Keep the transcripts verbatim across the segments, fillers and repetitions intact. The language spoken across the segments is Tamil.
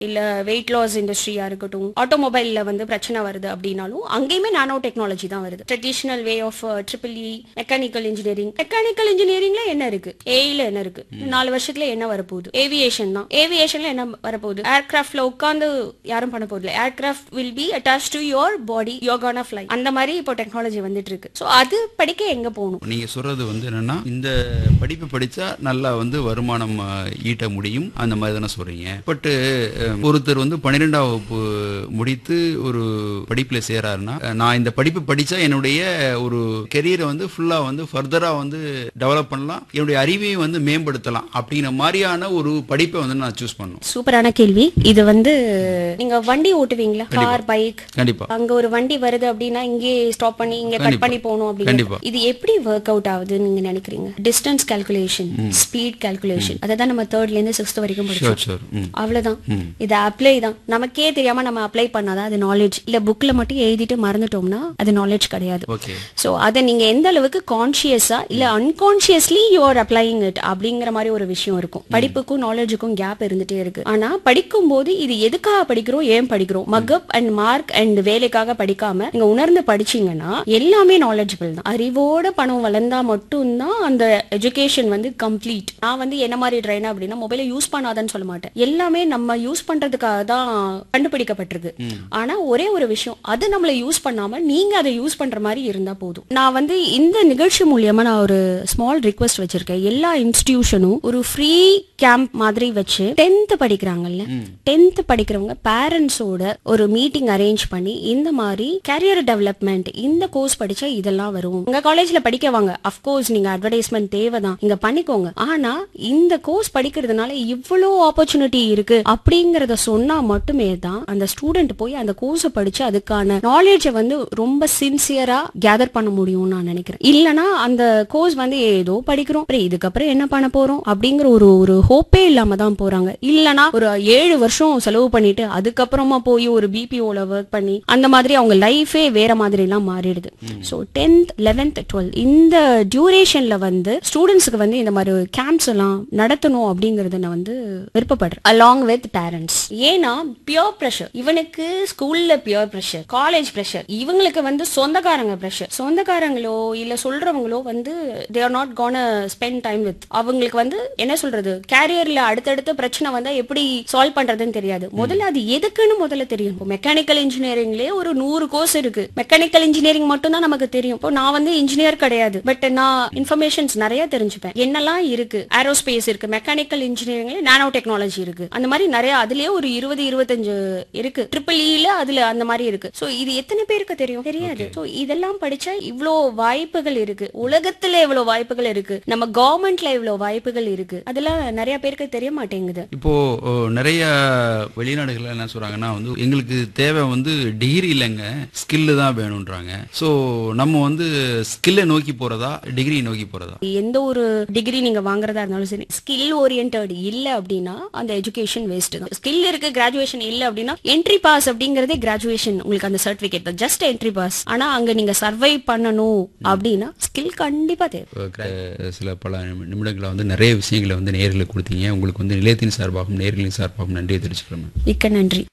இல்ல வெயிட் லாஸ் இண்டஸ்ட்ரியா இருக்கட்டும், ஆட்டோமொபைல்ல வந்து பிரச்சனை வருது அப்படின்னாலும் அங்கேயுமே நானோ டெக்னாலஜி தான் வருது. Traditional way of triple E, mechanical engineering. Mechanical இன்ஜினியரிங்ல என்ன இருக்கு, ஏஐல என்ன இருக்கு, நாலு வருஷத்துல என்ன வரப்போகுது, ஏவியேஷன் தான். ஏவியேஷன்ல என்ன வரப்போகுது, ஏர்கிராஃப்ட்ல உட்காந்து யாரும் பண்ண போகுது, aircraft will be attach to your body, you are gonna fly. அந்த மாதிரி இப்போ டெக்னாலஜி வந்துட்டு இருக்கு. ஸோ அது படிக்க எங்க போகணும்? நீங்க சொல்றது வந்து என்னன்னா, இந்த படிப்பு படிச்சா நல்லா வந்து வருமானம் ஈட்ட முடியும் அந்த மாதிரி தானே சொல்றீங்க. பட் ஒருத்தர் வந்து பன்னிரெண்டாம் வகுப்பு முடித்து ஒரு படிப்புல சேராருன்னா, நான் இந்த படிப்பு படிச்சா என்னுடைய ஒரு கெரியரை வந்து ஃபுல்லா வந்து ஃபர்தரா வந்து டெவலப் பண்ணலாம், என்னுடைய அறிவையும் வந்து மேம்படுத்தலாம் அப்படிங்கிற மாதிரியான ஒரு படிப்பை வந்து நான் சூஸ் பண்ணணும். சூப்பரான கேள்வி. இது வந்து நீங்க வண்டி ஓட்டுவீங்களா, கார், பைக், கண்டிப்பா அங்க ஒரு வண்டி வருது அப்படின்னா இங்கே ஸ்டாப் பண்ணி இங்க கட் பண்ணி போகணும் அப்படின்னு. இது எப்படி ஒர்க் அவுட் ஆகுதுன்னு நீங்க நினைக்கிறீங்க? டிஸ்டன்ஸ் கால்குலேஷன், ஸ்பீட் கால்குலேஷன், அதான் நம்ம தேர்ட்ல இருந்து சிக்ஸ்த் வரைக்கும் படிச்சோம். அவ்வளவுதான். இது அப்ளை தான். நமக்கே தெரியாம நம்ம அப்ளை பண்ணாதான் அது நாலேஜ். இல்ல புக்ல மட்டும் எழுதிட்டு மறந்துட்டோம்னா அது நாலேஜ் கிடையாது. சோ அதை நீங்க எந்த அளவுக்கு கான்சியஸா இல்ல அன்கான்சியஸ்லி யூ ஆர் அப்ளைங் இட் அப்படிங்கிற மாதிரி ஒரு விஷயம் இருக்கும். படிப்புக்கும் நாலேஜுக்கும் கேப் இருந்துட்டே இருக்கு. ஆனா படிக்கும் போது இது எதுக்காக படிக்கிறோம், ஏன் படிக்கிறோம், மக்கப் அண்ட் மார்க் அண்ட் வேலைக்காக படிக்காம நீங்க உணர்ந்து படிச்சீங்கன்னா எல்லாமே நாலேஜபிள் தான். அறிவோட பணம் வளர்ந்தா மட்டும்தான் அந்த எஜுகேஷன் வந்து கம்ப்ளீட். நான் வந்து என்ன மாதிரி ட்ரைன் அப்படின்னா மொபைலை யூஸ் பண்ணாதான்னு சொல்ல மாட்டேன். எல்லாமே நம்ம யூஸ் பண்றதுக்காக தான் கண்டுபிடிக்கப்பட்டிருக்கு. ஆனா ஒரே ஒரு விஷயம், அது நம்மள யூஸ் பண்ணாம நீங்க அதை யூஸ் பண்ற மாதிரி இருந்தா போதும். நான் வந்து இந்த நிகழ்ச்சி மூலியமா நான் ஒரு ஸ்மால் ரிக்வெஸ்ட் வச்சிருக்கேன். எல்லா இன்ஸ்டிடியூஷனும் ஒரு ஃப்ரீ கேம்ப் மாதிரி வச்சு டென்த் படிக்கிறாங்கல்ல, டென்த் படிக்கிறவங்க பேரண்ட்ஸோட ஒரு மீட்டிங் அரேஞ்ச் பண்ணி இந்த மாதிரி கேரியர் டெவலப்மெண்ட், இந்த கோர்ஸ் படிச்சா இதெல்லாம் வரும், உங்க காலேஜ்ல படிக்க வாங்க, அஃப்கோர்ஸ் நீங்க அட்வர்டைஸ்மெண்ட் தேவைதான், இங்க பண்ணிக்கோங்க, ஆனா இந்த கோர்ஸ் படிக்கிறதுனால இவ்வளவு ஆப்பர்ச்சுனிட்டி இருக்கு அப்படிங்கறத சொன்னா மட்டுமே தான் அந்த ஸ்டூடெண்ட் போய் அந்த கோர்ஸ் படிச்சு அதுக்கான நாலேஜ வந்து ரொம்ப சின்சியரா கேதர் பண்ண முடியும் நான் நினைக்கிறேன். இல்லனா அந்த கோர்ஸ் வந்து ஏதோ படிக்கிறோம், இதுக்கப்புறம் என்ன பண்ண போறோம் அப்படிங்கிற ஒரு ஒரு ஹோப்பே இல்லாம தான் போறாங்க. இல்லனா ஒரு ஏழு வருஷம் செலவு பண்ணிட்டு அதுக்கப்புறமா போய் ஒரு பிபிஓல ஒர்க் பண்ணி அந்த மாதிரி அவங்க லைஃபே வேற மாதிரி எல்லாம் மாறிடுது. சோ டென்த் லெவன்த் டுவெல்த் இந்த டியூரேஷன்ல வந்து ஸ்டூடெண்ட்ஸ்க்கு வந்து இந்த மாதிரி கேம்ப்ஸ் எல்லாம் நடத்தணும் அப்படிங்கறத நான் வந்து விருப்பப்படுறேன், அலாங் வித் பேரண்ட்ஸ். ஏன்னா பியூர் பிரஷர், இவனுக்கு ஸ்கூல்ல பியூர் பிரஷர், காலேஜ் பிரஷர், இவங்களுக்கு வந்து சொந்தக்காரங்க பிரஷர். சொந்தக்காரங்களோ இல்ல சொல்றவங்களோ வந்து they are not gonna spend time with. அவங்களுக்கு வந்து என்ன சொல்றது, கேரியர்ல அடுத்தடுத்த பிரச்சனை வந்தா எப்படி சால்வ் பண்றதுன்னு தெரியாது. முதல்ல அது எதுக்குன்னு முதல்ல தெரியும். மெக்கானிக்கல் இன்ஜினியரிங்லயே ஒரு நூறு கோர்ஸ் இருக்கு. மெக்கானிக்கல் இன்ஜினியரிங் மட்டும் தான் நமக்கு தெரியும். இப்போ நான் வந்து இன்ஜினியர் கிடையாது, பட் நான் இன்ஃபர்மேஷன்ஸ் நிறைய தெரிஞ்சுப்பேன். என்னெல்லாம் இருக்கு, ஏரோஸ்பேஸ் இருக்கு, மெக்கானிக்கல் இன்ஜினியரிங்ல நானோ டெக்னாலஜி இருக்கு, அந்த மாதிரி நிறைய அதுலயே ஒரு இருபது இருபத்தஞ்சு இருக்கு. ட்ரிபிள் இல அதுல அந்த மாதிரி இருக்கு. சோ இது எத்தனை பேருக்கு தெரியும், தெரியாது. சோ இதெல்லாம் படிச்சா இவ்ளோ வாய்ப்புகள் இருக்கு, உலகத்துல இவ்வளவு வாய்ப்புகள் இருக்கு, நம்ம கவர்மெண்ட்ல இவ்வளவு வாய்ப்புகள் இருக்கு, அதெல்லாம் நிறைய பேருக்கு தெரிய மாட்டேங்குது. இப்போ நிறைய வெளிநாடுகள் என்ன சொல்றாங்கன்னா வந்து எங்களுக்கு தேவை வந்து டிகிரி இல்லைங்க, ஸ்கில் தான் வேணும்ன்றாங்க. சோ நம்ம வந்து ஸ்கில்லை நோக்கி போறதா டிகிரி நோக்கி போறதா? எந்த ஒரு டிகிரி நீங்க வாங்குறதா இருந்தாலும் சரி, ஸ்கில் ஓரியன்டட் இல்ல அப்படின்னா அந்த எஜுகேஷன் வேஸ்ட் தான். ஸ்கில் இருக்கு, கிராஜுவேஷன் இல்ல அப்படின்னா என்ட்ரி பாஸ் அப்படிங்கறதே கிராஜுவேஷன், உங்களுக்கு அந்த சர்டிபிகேட் தான், ஜஸ்ட் என்ட்ரி பாஸ். ஆனா அங்க நீங்க சர்வை பண்ணணும் அப்படின்னா ஸ்கில் கண்டிப்பா தேவை. சில பல நிமிடங்களை வந்து நிறைய விஷயங்களை வந்து நேயர்களுக்கு கொடுத்தீங்க. உங்களுக்கு வந்து நிலையத்தின் சார்பாகவும் நேயர்களின் சார்பாகவும் நன்றியை தெரிவிச்சுக்கிறோம். மிக்க நன்றி.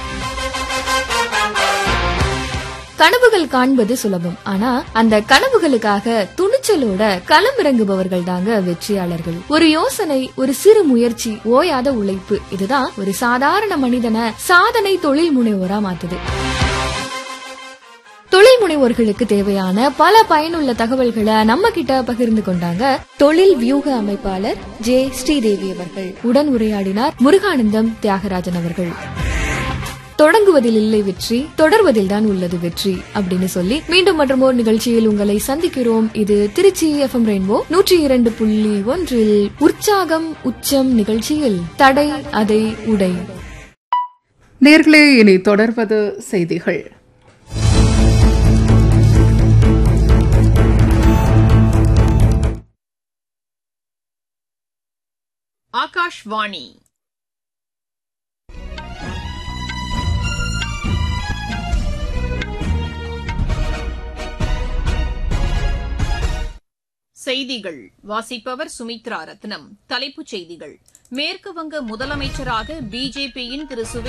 கனவுகள் காண்பது சுலபம், ஆனா அந்த கனவுகளுக்காக துணிச்சலோட களமிறங்குபவர்கள் தாங்க வெற்றியாளர்கள். ஒரு யோசனை, ஒரு சிறு முயற்சி, ஓயாத உழைப்பு, இதுதான் ஒரு சாதாரண மனிதனை சாதனை தொழில் முனைவோரா மாத்துது. தொழில் முனைவோர்களுக்கு தேவையான பல பயனுள்ள தகவல்களை நம்ம கிட்ட பகிர்ந்து கொண்டாங்க தொழில் வியூக அமைப்பாளர் ஜே ஸ்ரீதேவி அவர்கள். உடன் உரையாடினார் முருகானந்தம் தியாகராஜன் அவர்கள். தொடங்குவதில் இல்லை வெற்றி, தொடர்வதில் தான் உள்ளது வெற்றி அப்படின்னு சொல்லி மீண்டும் மற்றும் ஒரு நிகழ்ச்சியில் உங்களை சந்திக்கிறோம். இது திருச்சி எஃப்எம் ரெயின்போ நூற்றி இரண்டு புள்ளி ஒன்றில் உற்சாகம் உச்சம் நிகழ்ச்சியில் தடை அதை உடை. நேர்களே, இனி தொடர்வது செய்திகள். ஆகாஷ்வாணி செய்திகள் வாசிப்பவர் சுமித்ரா ரத்னம். தலைப்புச் செய்திகள். மேற்கு வங்க முதலமைச்சராக பிஜேபியின் திரு